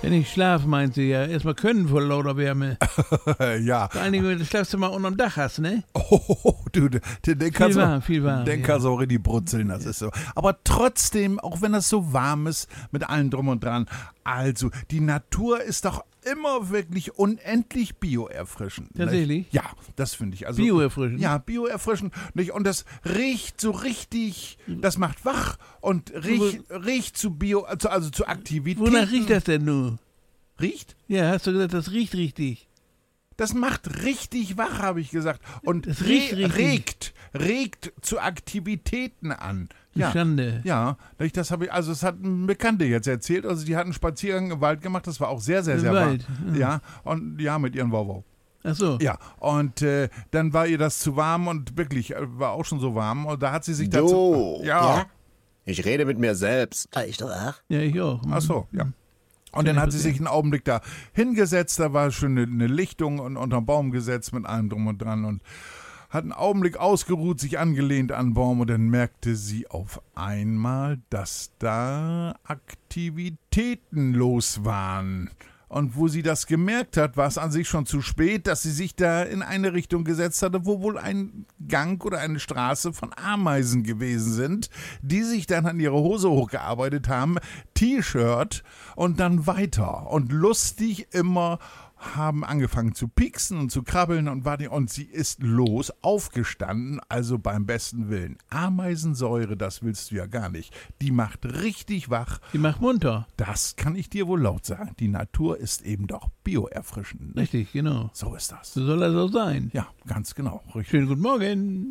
Wenn ich schlafe, meint sie ja. Erstmal können vor lauter Wärme. Ja. Vor allen Dingen, wenn du das Schlafzimmer unterm Dach hast, ne? Oh, du, den kannst Viel warm. Den kannst du auch richtig brutzeln, das ist so. Aber trotzdem, auch wenn das so warm ist, mit allem drum und dran, also, die Natur ist doch immer wirklich unendlich bioerfrischend. Tatsächlich? Nicht? Ja, das finde ich. Also, Bioerfrischend? Ja, bioerfrischend. Nicht? Und das riecht so richtig, das macht wach und riecht zu also zu Aktivitäten. Wonach riecht das denn nun? Riecht? Ja, hast du gesagt, das riecht richtig. Das macht richtig wach, habe ich gesagt. Und Das riecht richtig. regt zu Aktivitäten an. Ja, Schande. ja, das habe ich, also es hat ein Bekannte jetzt erzählt, also die hatten einen Spaziergang im Wald gemacht, das war auch sehr, sehr, Im sehr warm. Wald, Ja, und ja, mit ihren Wow. Ach so. Ja, und dann war ihr das zu warm und wirklich, war auch schon so warm und da hat sie sich Du, dazu... Ja. Ich rede mit mir selbst. Ich doch auch. Ja, ich auch. Ach so, ja. Und dann hat sie sich einen Augenblick da hingesetzt, da war schon eine Lichtung und unterm Baum gesetzt mit allem drum und dran und hat einen Augenblick ausgeruht, sich angelehnt an den Baum und dann merkte sie auf einmal, dass da Aktivitäten los waren. Und wo sie das gemerkt hat, war es an sich schon zu spät, dass sie sich da in eine Richtung gesetzt hatte, wo wohl ein Gang oder eine Straße von Ameisen gewesen sind, die sich dann an ihre Hose hochgearbeitet haben, T-Shirt und dann weiter. Und lustig immer haben angefangen zu pieksen und zu krabbeln und sie ist aufgestanden, also beim besten Willen. Ameisensäure, das willst du ja gar nicht. Die macht richtig wach. Die macht munter. Das kann ich dir wohl laut sagen. Die Natur ist eben doch bioerfrischend. Richtig, genau. So ist das. So soll das auch sein. Ja, ganz genau. Richtig. Schönen guten Morgen.